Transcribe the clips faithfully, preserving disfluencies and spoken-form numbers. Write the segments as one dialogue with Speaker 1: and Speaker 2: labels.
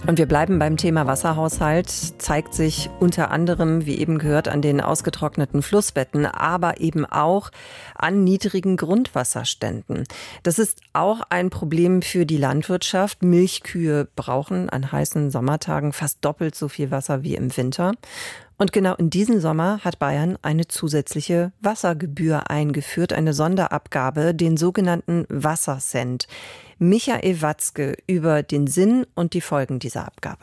Speaker 1: Und wir bleiben beim Thema Wasserhaushalt. Zeigt sich unter anderem, wie eben gehört, an den ausgetrockneten Flussbetten, aber eben auch an niedrigen Grundwasserständen. Das ist auch ein Problem für die Landwirtschaft. Milchkühe brauchen an heißen Sommertagen fast doppelt so viel Wasser wie im Winter. Und genau in diesem Sommer hat Bayern eine zusätzliche Wassergebühr eingeführt, eine Sonderabgabe, den sogenannten Wassercent. Michael Watzke über den Sinn und die Folgen dieser Abgabe.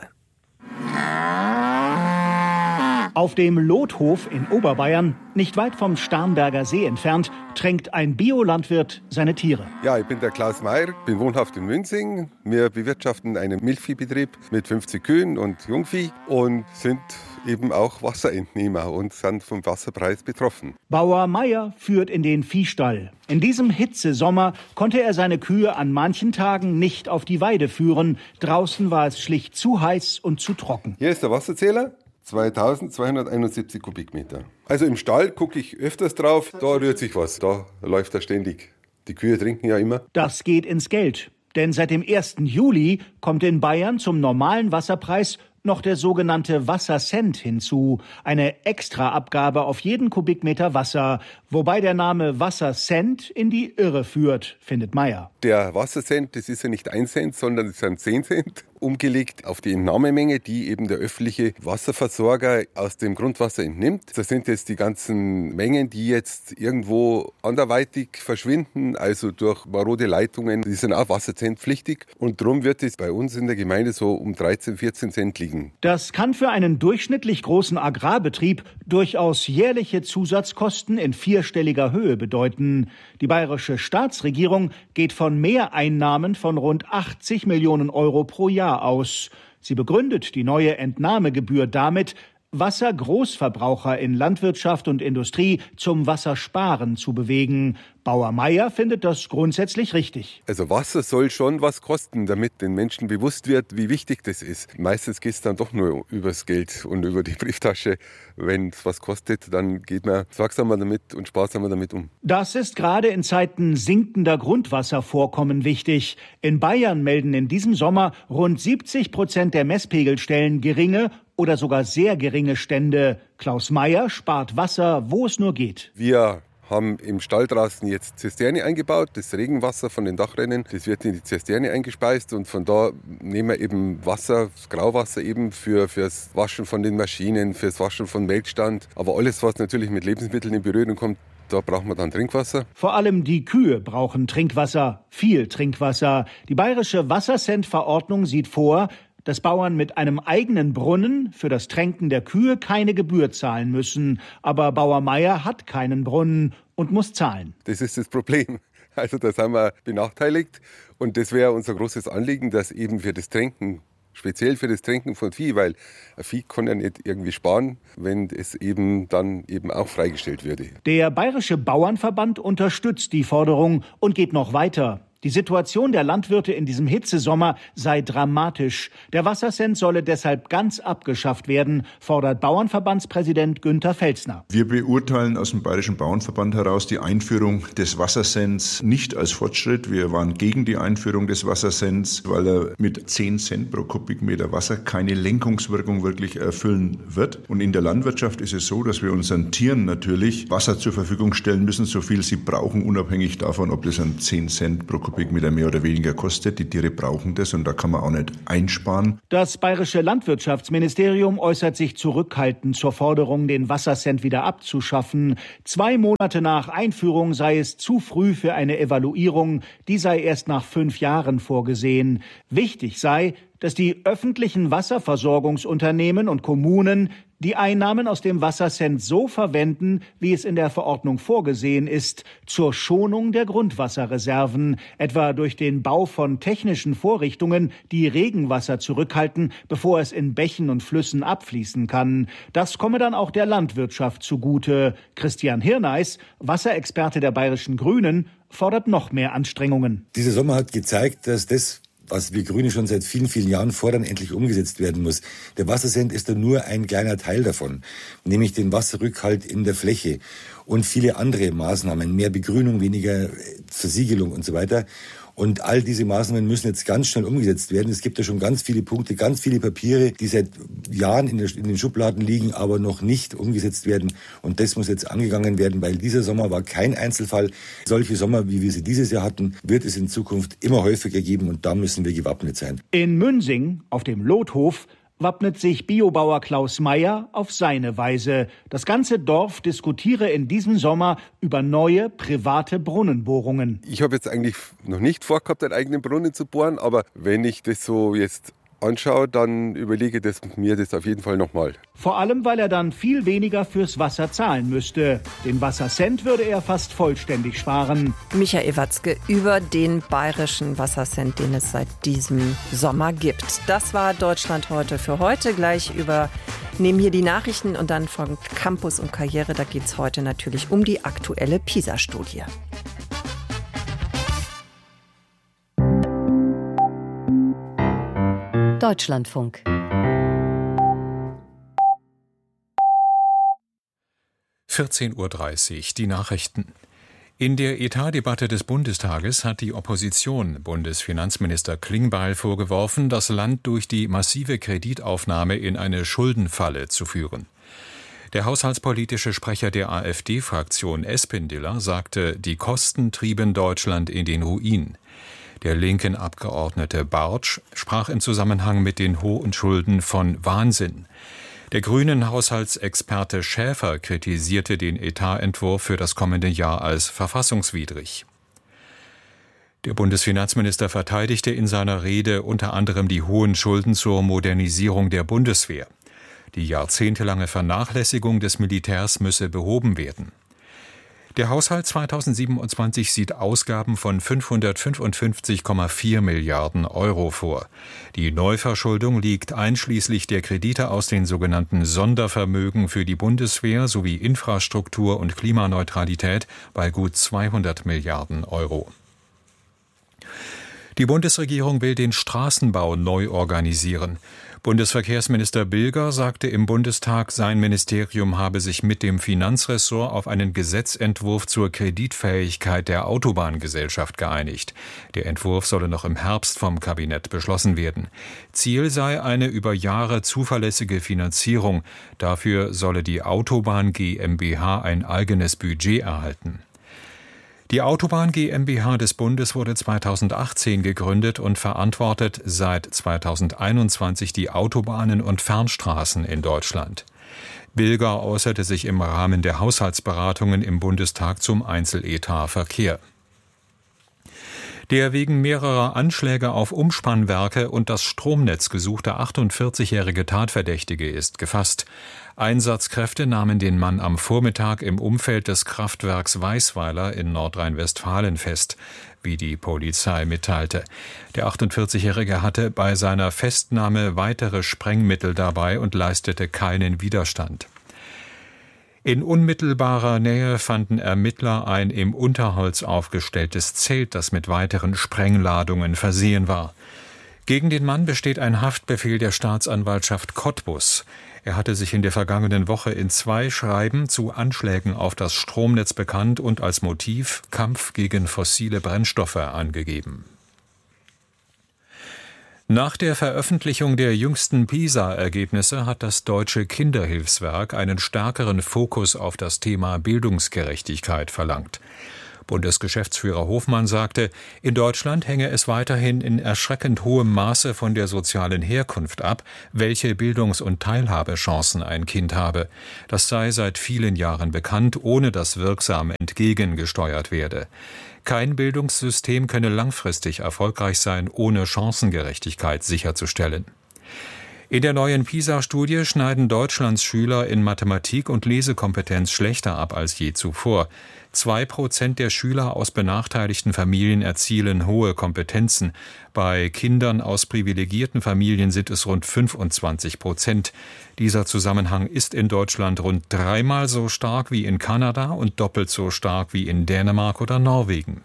Speaker 2: Auf dem Lothof in Oberbayern, nicht weit vom Starnberger See entfernt, tränkt ein Biolandwirt seine Tiere.
Speaker 3: Ja, ich bin der Klaus Meier, bin wohnhaft in Münzing. Wir bewirtschaften einen Milchviehbetrieb mit fünfzig Kühen und Jungvieh und sind eben auch Wasserentnehmer und sind vom Wasserpreis betroffen.
Speaker 2: Bauer Meier führt in den Viehstall. In diesem Hitzesommer konnte er seine Kühe an manchen Tagen nicht auf die Weide führen. Draußen war es schlicht zu heiß und zu trocken.
Speaker 3: Hier ist der Wasserzähler. zweitausendzweihunderteinundsiebzig Kubikmeter. Also im Stall gucke ich öfters drauf, da rührt sich was, da läuft er ständig. Die Kühe trinken ja immer.
Speaker 2: Das geht ins Geld, denn seit dem ersten Juli kommt in Bayern zum normalen Wasserpreis noch der sogenannte Wassercent hinzu, eine Extraabgabe auf jeden Kubikmeter Wasser, wobei der Name Wassercent in die Irre führt, findet Meier.
Speaker 3: Der Wassercent, das ist ja nicht ein Cent, sondern es sind zehn Cent, umgelegt auf die Entnahmemenge, die eben der öffentliche Wasserversorger aus dem Grundwasser entnimmt. Das sind jetzt die ganzen Mengen, die jetzt irgendwo anderweitig verschwinden, also durch marode Leitungen, die sind auch wassercentpflichtig und darum wird es bei uns in der Gemeinde so um dreizehn, vierzehn Cent liegen.
Speaker 2: Das kann für einen durchschnittlich großen Agrarbetrieb durchaus jährliche Zusatzkosten in vierstelliger Höhe bedeuten. Die bayerische Staatsregierung geht von Mehreinnahmen von rund achtzig Millionen Euro pro Jahr aus. Sie begründet die neue Entnahmegebühr damit, Wassergroßverbraucher in Landwirtschaft und Industrie zum Wassersparen zu bewegen. Bauer Meier findet das grundsätzlich richtig.
Speaker 3: Also Wasser soll schon was kosten, damit den Menschen bewusst wird, wie wichtig das ist. Meistens geht es dann doch nur übers Geld und über die Brieftasche. Wenn es was kostet, dann geht man sorgsamer damit und sparsamer damit um.
Speaker 2: Das ist gerade in Zeiten sinkender Grundwasservorkommen wichtig. In Bayern melden in diesem Sommer rund siebzig Prozent der Messpegelstellen geringe oder sogar sehr geringe Stände. Klaus Meier spart Wasser, wo es nur geht.
Speaker 3: Wir haben im Stall draußen jetzt Zisterne eingebaut, das Regenwasser von den Dachrinnen, das wird in die Zisterne eingespeist und von da nehmen wir eben Wasser, das Grauwasser eben für fürs Waschen von den Maschinen, fürs Waschen von Melkstand, aber alles, was natürlich mit Lebensmitteln in Berührung kommt, da braucht man dann Trinkwasser.
Speaker 2: Vor allem die Kühe brauchen Trinkwasser, viel Trinkwasser. Die bayerische Wassercent-Verordnung sieht vor, dass Bauern mit einem eigenen Brunnen für das Tränken der Kühe keine Gebühr zahlen müssen. Aber Bauer Meier hat keinen Brunnen und muss zahlen.
Speaker 3: Das ist das Problem. Also da sind wir benachteiligt. Und das wäre unser großes Anliegen, dass eben für das Tränken, speziell für das Tränken von Vieh, weil ein Vieh kann ja nicht irgendwie sparen, wenn es eben dann eben auch freigestellt würde.
Speaker 2: Der Bayerische Bauernverband unterstützt die Forderung und geht noch weiter. Die Situation der Landwirte in diesem Hitzesommer sei dramatisch. Der Wassercent solle deshalb ganz abgeschafft werden, fordert Bauernverbandspräsident Günther Felsner.
Speaker 4: Wir beurteilen aus dem Bayerischen Bauernverband heraus die Einführung des Wassercents nicht als Fortschritt. Wir waren gegen die Einführung des Wassercents, weil er mit zehn Cent pro Kubikmeter Wasser keine Lenkungswirkung wirklich erfüllen wird. Und in der Landwirtschaft ist es so, dass wir unseren Tieren natürlich Wasser zur Verfügung stellen müssen, so viel sie brauchen, unabhängig davon, ob das an zehn Cent pro Kubikmeter mehr oder weniger kostet. Die Tiere brauchen das und da kann man auch nicht einsparen.
Speaker 2: Das bayerische Landwirtschaftsministerium äußert sich zurückhaltend zur Forderung, den Wassercent wieder abzuschaffen. Zwei Monate nach Einführung sei es zu früh für eine Evaluierung. Die sei erst nach fünf Jahren vorgesehen. Wichtig sei, dass die öffentlichen Wasserversorgungsunternehmen und Kommunen die Einnahmen aus dem Wassercent so verwenden, wie es in der Verordnung vorgesehen ist, zur Schonung der Grundwasserreserven, etwa durch den Bau von technischen Vorrichtungen, die Regenwasser zurückhalten, bevor es in Bächen und Flüssen abfließen kann. Das komme dann auch der Landwirtschaft zugute. Christian Hirneis, Wasserexperte der Bayerischen Grünen, fordert noch mehr Anstrengungen.
Speaker 5: Dieser Sommer hat gezeigt, dass das, was wir Grüne schon seit vielen, vielen Jahren fordern, endlich umgesetzt werden muss. Der Wassercent ist da nur ein kleiner Teil davon, nämlich den Wasserrückhalt in der Fläche und viele andere Maßnahmen, mehr Begrünung, weniger Versiegelung und so weiter. Und all diese Maßnahmen müssen jetzt ganz schnell umgesetzt werden. Es gibt ja schon ganz viele Punkte, ganz viele Papiere, die seit Jahren in, der, in den Schubladen liegen, aber noch nicht umgesetzt werden. Und das muss jetzt angegangen werden, weil dieser Sommer war kein Einzelfall. Solche Sommer, wie wir sie dieses Jahr hatten, wird es in Zukunft immer häufiger geben und da müssen wir gewappnet sein.
Speaker 2: In Münsing, auf dem Lothof, wappnet sich Biobauer Klaus Meyer auf seine Weise. Das ganze Dorf diskutiere in diesem Sommer über neue private Brunnenbohrungen.
Speaker 3: Ich habe jetzt eigentlich noch nicht vorgehabt, einen eigenen Brunnen zu bohren, aber wenn ich das so jetzt anschaue, dann überlege das mir das auf jeden Fall nochmal.
Speaker 2: Vor allem, weil er dann viel weniger fürs Wasser zahlen müsste. Den Wassercent würde er fast vollständig sparen.
Speaker 1: Michael Watzke über den bayerischen Wassercent, den es seit diesem Sommer gibt. Das war Deutschland heute für heute. Gleich übernehmen hier die Nachrichten und dann von Campus und Karriere. Da geht es heute natürlich um die aktuelle PISA-Studie.
Speaker 6: Deutschlandfunk.
Speaker 7: vierzehn Uhr dreißig, die Nachrichten. In der Etatdebatte des Bundestages hat die Opposition Bundesfinanzminister Klingbeil vorgeworfen, das Land durch die massive Kreditaufnahme in eine Schuldenfalle zu führen. Der haushaltspolitische Sprecher der AfD-Fraktion Espindiller sagte, die Kosten trieben Deutschland in den Ruin. Der linken Abgeordnete Bartsch sprach im Zusammenhang mit den hohen Schulden von Wahnsinn. Der grünen Haushaltsexperte Schäfer kritisierte den Etatentwurf für das kommende Jahr als verfassungswidrig. Der Bundesfinanzminister verteidigte in seiner Rede unter anderem die hohen Schulden zur Modernisierung der Bundeswehr. Die jahrzehntelange Vernachlässigung des Militärs müsse behoben werden. Der Haushalt zweitausendsiebenundzwanzig sieht Ausgaben von fünfhundertfünfundfünfzig Komma vier Milliarden Euro vor. Die Neuverschuldung liegt einschließlich der Kredite aus den sogenannten Sondervermögen für die Bundeswehr sowie Infrastruktur und Klimaneutralität bei gut zweihundert Milliarden Euro. Die Bundesregierung will den Straßenbau neu organisieren. Bundesverkehrsminister Bilger sagte im Bundestag, sein Ministerium habe sich mit dem Finanzressort auf einen Gesetzentwurf zur Kreditfähigkeit der Autobahngesellschaft geeinigt. Der Entwurf solle noch im Herbst vom Kabinett beschlossen werden. Ziel sei eine über Jahre zuverlässige Finanzierung. Dafür solle die Autobahn GmbH ein eigenes Budget erhalten. Die Autobahn GmbH des Bundes wurde zweitausendachtzehn gegründet und verantwortet seit zweitausendeinundzwanzig die Autobahnen und Fernstraßen in Deutschland. Bilger äußerte sich im Rahmen der Haushaltsberatungen im Bundestag zum Einzeletat Verkehr. Der wegen mehrerer Anschläge auf Umspannwerke und das Stromnetz gesuchte achtundvierzigjährige Tatverdächtige ist gefasst. Einsatzkräfte nahmen den Mann am Vormittag im Umfeld des Kraftwerks Weißweiler in Nordrhein-Westfalen fest, wie die Polizei mitteilte. Der achtundvierzigjährige hatte bei seiner Festnahme weitere Sprengmittel dabei und leistete keinen Widerstand. In unmittelbarer Nähe fanden Ermittler ein im Unterholz aufgestelltes Zelt, das mit weiteren Sprengladungen versehen war. Gegen den Mann besteht ein Haftbefehl der Staatsanwaltschaft Cottbus. Er hatte sich in der vergangenen Woche in zwei Schreiben zu Anschlägen auf das Stromnetz bekannt und als Motiv Kampf gegen fossile Brennstoffe angegeben. Nach der Veröffentlichung der jüngsten PISA-Ergebnisse hat das Deutsche Kinderhilfswerk einen stärkeren Fokus auf das Thema Bildungsgerechtigkeit verlangt. Bundesgeschäftsführer Hofmann sagte, in Deutschland hänge es weiterhin in erschreckend hohem Maße von der sozialen Herkunft ab, welche Bildungs- und Teilhabechancen ein Kind habe. Das sei seit vielen Jahren bekannt, ohne dass wirksam entgegengesteuert werde. Kein Bildungssystem könne langfristig erfolgreich sein, ohne Chancengerechtigkeit sicherzustellen. In der neuen PISA-Studie schneiden Deutschlands Schüler in Mathematik und Lesekompetenz schlechter ab als je zuvor. Zwei Prozent der Schüler aus benachteiligten Familien erzielen hohe Kompetenzen. Bei Kindern aus privilegierten Familien sind es rund fünfundzwanzig Prozent. Dieser Zusammenhang ist in Deutschland rund dreimal so stark wie in Kanada und doppelt so stark wie in Dänemark oder Norwegen.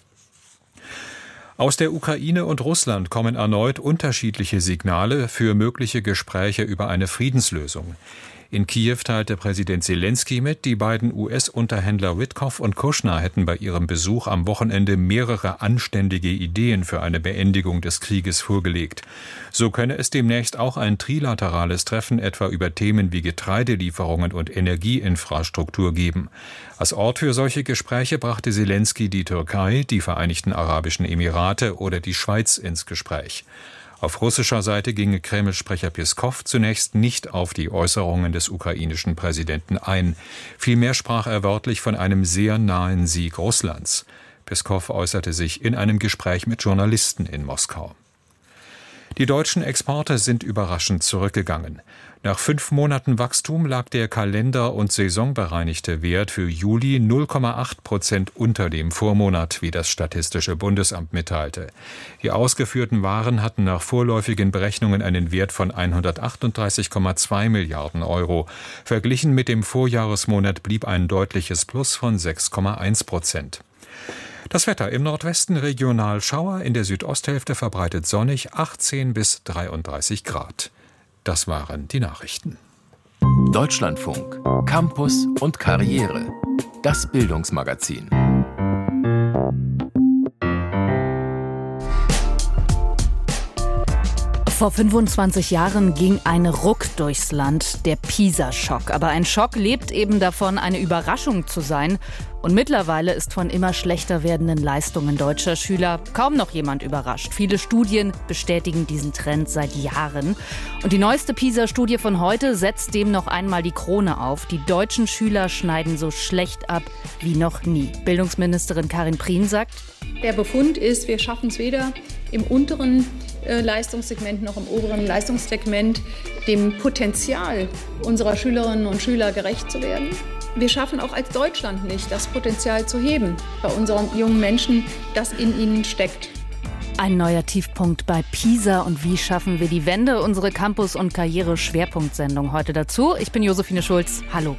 Speaker 7: Aus der Ukraine und Russland kommen erneut unterschiedliche Signale für mögliche Gespräche über eine Friedenslösung. In Kiew teilte Präsident Selenskyj mit, die beiden U S-Unterhändler Witkoff und Kushner hätten bei ihrem Besuch am Wochenende mehrere anständige Ideen für eine Beendigung des Krieges vorgelegt. So könne es demnächst auch ein trilaterales Treffen etwa über Themen wie Getreidelieferungen und Energieinfrastruktur geben. Als Ort für solche Gespräche brachte Selenskyj die Türkei, die Vereinigten Arabischen Emirate oder die Schweiz ins Gespräch. Auf russischer Seite ging Kreml-Sprecher Peskow zunächst nicht auf die Äußerungen des ukrainischen Präsidenten ein. Vielmehr sprach er wörtlich von einem sehr nahen Sieg Russlands. Peskow äußerte sich in einem Gespräch mit Journalisten in Moskau. Die deutschen Exporte sind überraschend zurückgegangen. Nach fünf Monaten Wachstum lag der kalender- und saisonbereinigte Wert für Juli null Komma acht Prozent unter dem Vormonat, wie das Statistische Bundesamt mitteilte. Die ausgeführten Waren hatten nach vorläufigen Berechnungen einen Wert von hundertachtunddreißig Komma zwei Milliarden Euro. Verglichen mit dem Vorjahresmonat blieb ein deutliches Plus von sechs Komma eins Prozent. Das Wetter: im Nordwesten regional Schauer, in der Südosthälfte verbreitet sonnig, achtzehn bis dreiunddreißig Grad. Das waren die Nachrichten.
Speaker 6: Deutschlandfunk, Campus und Karriere. Das Bildungsmagazin.
Speaker 8: Vor fünfundzwanzig Jahren ging ein Ruck durchs Land, der PISA-Schock. Aber ein Schock lebt eben davon, eine Überraschung zu sein. Und mittlerweile ist von immer schlechter werdenden Leistungen deutscher Schüler kaum noch jemand überrascht. Viele Studien bestätigen diesen Trend seit Jahren. Und die neueste PISA-Studie von heute setzt dem noch einmal die Krone auf. Die deutschen Schüler schneiden so schlecht ab wie noch nie. Bildungsministerin Karin Prien sagt:
Speaker 9: Der Befund ist, wir schaffen es weder im unteren äh, Leistungssegment noch im oberen Leistungssegment, dem Potenzial unserer Schülerinnen und Schüler gerecht zu werden. Wir schaffen auch als Deutschland nicht, das Potenzial zu heben bei unseren jungen Menschen, das in ihnen steckt.
Speaker 8: Ein neuer Tiefpunkt bei PISA und wie schaffen wir die Wende? Unsere Campus- und Karriere-Schwerpunktsendung heute dazu. Ich bin Josephine Schulz. Hallo.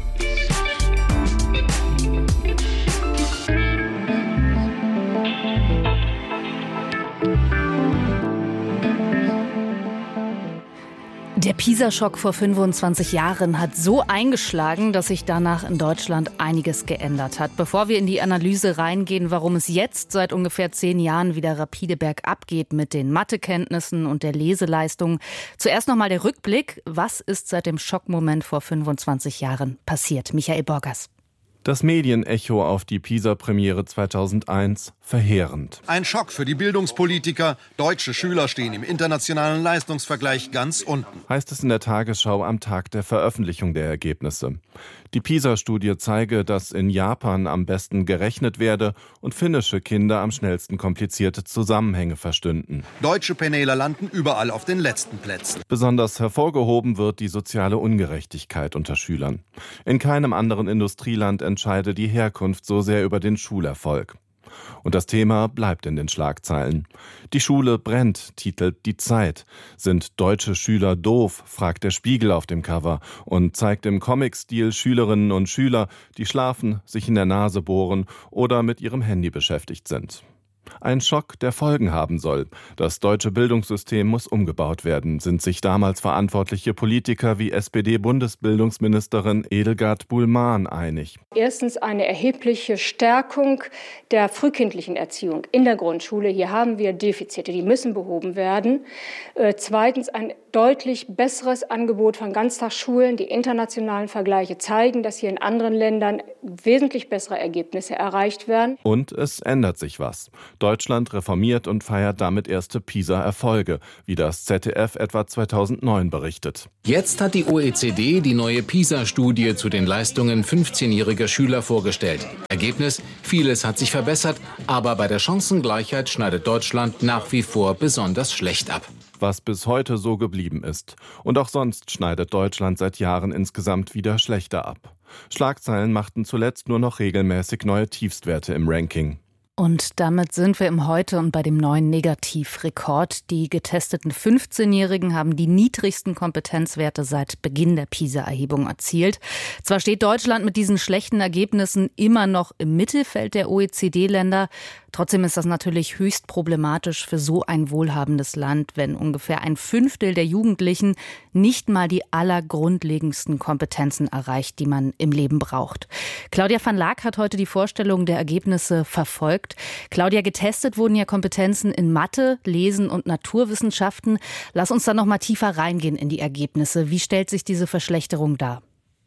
Speaker 8: Der PISA-Schock vor fünfundzwanzig Jahren hat so eingeschlagen, dass sich danach in Deutschland einiges geändert hat. Bevor wir in die Analyse reingehen, warum es jetzt seit ungefähr zehn Jahren wieder rapide bergab geht mit den Mathekenntnissen und der Leseleistung, zuerst nochmal der Rückblick. Was ist seit dem Schockmoment vor fünfundzwanzig Jahren passiert? Michael Borgers.
Speaker 10: Das Medienecho auf die PISA-Premiere zweitausendeins verheerend.
Speaker 11: Ein Schock für die Bildungspolitiker. Deutsche Schüler stehen im internationalen Leistungsvergleich ganz unten.
Speaker 10: Heißt es in der Tagesschau am Tag der Veröffentlichung der Ergebnisse. Die PISA-Studie zeige, dass in Japan am besten gerechnet werde und finnische Kinder am schnellsten komplizierte Zusammenhänge verstünden.
Speaker 11: Deutsche Penäler landen überall auf den letzten Plätzen.
Speaker 10: Besonders hervorgehoben wird die soziale Ungerechtigkeit unter Schülern. In keinem anderen Industrieland entscheide die Herkunft so sehr über den Schulerfolg. Und das Thema bleibt in den Schlagzeilen. Die Schule brennt, titelt die Zeit. Sind deutsche Schüler doof, fragt der Spiegel auf dem Cover und zeigt im Comic-Stil Schülerinnen und Schüler, die schlafen, sich in der Nase bohren oder mit ihrem Handy beschäftigt sind. Ein Schock, der Folgen haben soll. Das deutsche Bildungssystem muss umgebaut werden, sind sich damals verantwortliche Politiker wie S P D-Bundesbildungsministerin Edelgard Buhlmann einig.
Speaker 12: Erstens eine erhebliche Stärkung der frühkindlichen Erziehung in der Grundschule. Hier haben wir Defizite, die müssen behoben werden. Äh, zweitens ein deutlich besseres Angebot von Ganztagsschulen. Die internationalen Vergleiche zeigen, dass hier in anderen Ländern wesentlich bessere Ergebnisse erreicht werden.
Speaker 10: Und es ändert sich was. Deutschland reformiert und feiert damit erste PISA-Erfolge, wie das Z D F etwa zweitausendneun berichtet.
Speaker 6: Jetzt hat die O E C D die neue PISA-Studie zu den Leistungen fünfzehnjähriger Schüler vorgestellt. Ergebnis: Vieles hat sich verbessert, aber bei der Chancengleichheit schneidet Deutschland nach wie vor besonders schlecht ab.
Speaker 10: Was bis heute so geblieben ist. Und auch sonst schneidet Deutschland seit Jahren insgesamt wieder schlechter ab. Schlagzeilen machten zuletzt nur noch regelmäßig neue Tiefstwerte im Ranking.
Speaker 8: Und damit sind wir im Heute und bei dem neuen Negativrekord. Die getesteten fünfzehnjährigen haben die niedrigsten Kompetenzwerte seit Beginn der PISA-Erhebung erzielt. Zwar steht Deutschland mit diesen schlechten Ergebnissen immer noch im Mittelfeld der O E C D-Länder. Trotzdem ist das natürlich höchst problematisch für so ein wohlhabendes Land, wenn ungefähr ein Fünftel der Jugendlichen nicht mal die allergrundlegendsten Kompetenzen erreicht, die man im Leben braucht. Claudia van Laak hat heute die Vorstellung der Ergebnisse verfolgt. Claudia, getestet wurden ja Kompetenzen in Mathe, Lesen und Naturwissenschaften. Lass uns da noch mal tiefer reingehen in die Ergebnisse. Wie stellt sich diese Verschlechterung dar?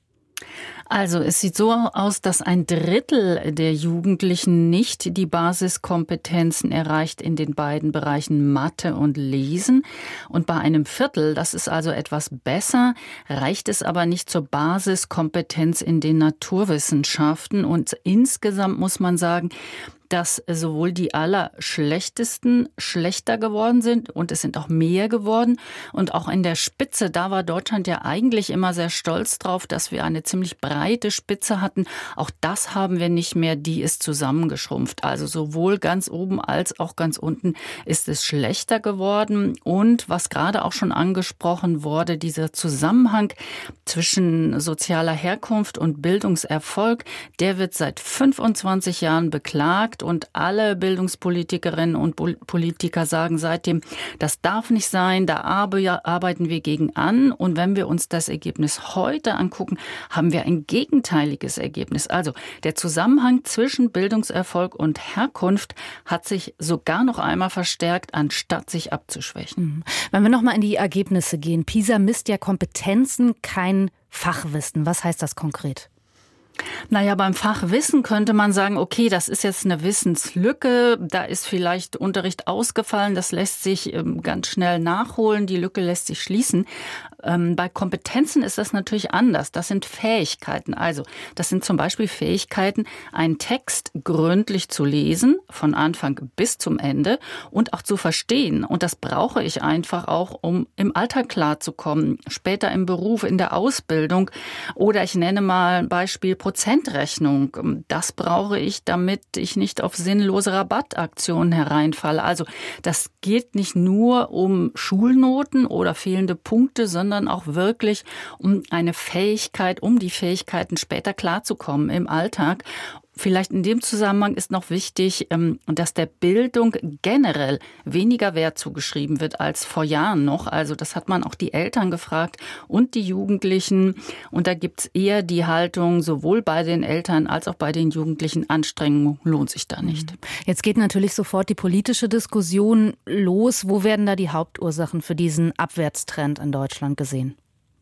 Speaker 13: Also es sieht so aus, dass ein Drittel der Jugendlichen nicht die Basiskompetenzen erreicht in den beiden Bereichen Mathe und Lesen. Und bei einem Viertel, das ist also etwas besser, reicht es aber nicht zur Basiskompetenz in den Naturwissenschaften. Und insgesamt muss man sagen, dass sowohl die Allerschlechtesten schlechter geworden sind und es sind auch mehr geworden. Und auch in der Spitze, da war Deutschland ja eigentlich immer sehr stolz drauf, dass wir eine ziemlich breite Spitze hatten. Auch das haben wir nicht mehr, die ist zusammengeschrumpft. Also sowohl ganz oben als auch ganz unten ist es schlechter geworden. Und was gerade auch schon angesprochen wurde, dieser Zusammenhang zwischen sozialer Herkunft und Bildungserfolg, der wird seit fünfundzwanzig Jahren beklagt. Und alle Bildungspolitikerinnen und Politiker sagen seitdem, das darf nicht sein, da arbeiten wir gegen an. Und wenn wir uns das Ergebnis heute angucken, haben wir ein gegenteiliges Ergebnis. Also der Zusammenhang zwischen Bildungserfolg und Herkunft hat sich sogar noch einmal verstärkt, anstatt sich abzuschwächen.
Speaker 8: Wenn wir noch mal in die Ergebnisse gehen. PISA misst ja Kompetenzen, kein Fachwissen. Was heißt das konkret?
Speaker 13: Naja, beim Fachwissen könnte man sagen, okay, das ist jetzt eine Wissenslücke, da ist vielleicht Unterricht ausgefallen, das lässt sich ganz schnell nachholen, die Lücke lässt sich schließen. Bei Kompetenzen ist das natürlich anders. Das sind Fähigkeiten. Also, das sind zum Beispiel Fähigkeiten, einen Text gründlich zu lesen, von Anfang bis zum Ende und auch zu verstehen. Und das brauche ich einfach auch, um im Alltag klarzukommen, später im Beruf, in der Ausbildung. Oder ich nenne mal ein Beispiel Prozentrechnung. Das brauche ich, damit ich nicht auf sinnlose Rabattaktionen hereinfalle. Also, das geht nicht nur um Schulnoten oder fehlende Punkte, sondern sondern auch wirklich um eine Fähigkeit, um die Fähigkeiten später klarzukommen im Alltag. Vielleicht in dem Zusammenhang ist noch wichtig, dass der Bildung generell weniger Wert zugeschrieben wird als vor Jahren noch. Also das hat man auch die Eltern gefragt und die Jugendlichen. Und da gibt es eher die Haltung, sowohl bei den Eltern als auch bei den Jugendlichen, Anstrengung lohnt sich da nicht.
Speaker 8: Jetzt geht natürlich sofort die politische Diskussion los. Wo werden da die Hauptursachen für diesen Abwärtstrend in Deutschland gesehen?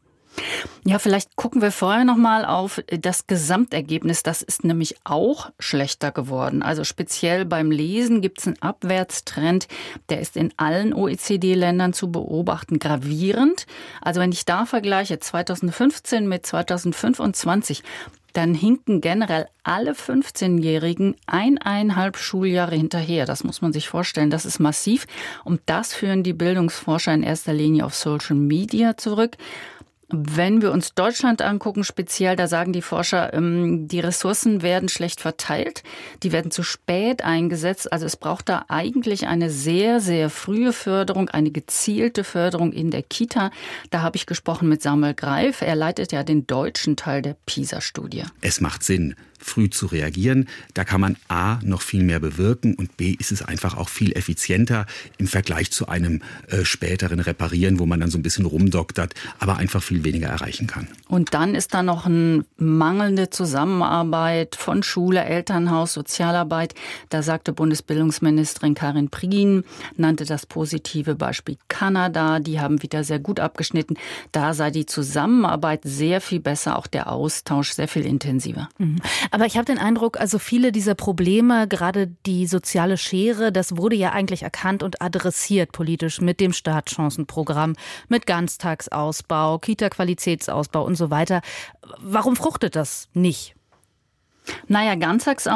Speaker 13: Ja, vielleicht gucken wir vorher noch mal auf das Gesamtergebnis. Das ist nämlich auch schlechter geworden. Also speziell beim Lesen gibt es einen Abwärtstrend. Der ist in allen O E C D-Ländern zu beobachten, gravierend. Also wenn ich da vergleiche zweitausendfünfzehn mit zweitausendfünfundzwanzig, dann hinken generell alle fünfzehnjährigen eineinhalb Schuljahre hinterher. Das muss man sich vorstellen. Das ist massiv. Und das führen die Bildungsforscher in erster Linie auf Social Media zurück. Wenn wir uns Deutschland angucken, speziell, da sagen die Forscher, die Ressourcen werden schlecht verteilt, die werden zu spät eingesetzt. Also es braucht da eigentlich eine sehr, sehr frühe Förderung, eine gezielte Förderung in der Kita. Da habe ich gesprochen mit Samuel Greif. Er leitet ja den deutschen Teil der PISA-Studie.
Speaker 14: Es macht Sinn, früh zu reagieren. Da kann man A, noch viel mehr bewirken und B, ist es einfach auch viel effizienter im Vergleich zu einem äh, späteren Reparieren, wo man dann so ein bisschen rumdoktert, aber einfach viel weniger erreichen kann.
Speaker 13: Und dann ist da noch eine mangelnde Zusammenarbeit von Schule, Elternhaus, Sozialarbeit. Da sagte Bundesbildungsministerin Karin Prien, nannte das positive Beispiel Kanada. Die haben wieder sehr gut abgeschnitten. Da sei die Zusammenarbeit sehr viel besser, auch der Austausch sehr viel intensiver.
Speaker 8: Mhm. Aber ich habe den Eindruck, also viele dieser Probleme, gerade die soziale Schere, das wurde ja eigentlich erkannt und adressiert politisch mit dem Startchancenprogramm, mit Ganztagsausbau, Kita-Qualitätsausbau und so weiter. Warum fruchtet das nicht?
Speaker 13: Naja, Ganztagsausbau